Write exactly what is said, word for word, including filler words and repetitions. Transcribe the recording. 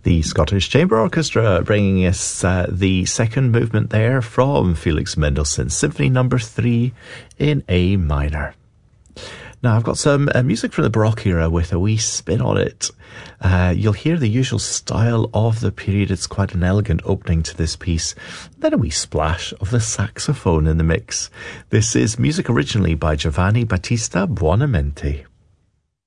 The Scottish Chamber Orchestra bringing us uh, the second movement there from Felix Mendelssohn's Symphony Number three in A minor. Now, I've got some uh, music from the Baroque era with a wee spin on it. Uh, you'll hear the usual style of the period. It's quite an elegant opening to this piece. Then a wee splash of the saxophone in the mix. This is music originally by Giovanni Battista Buonamente.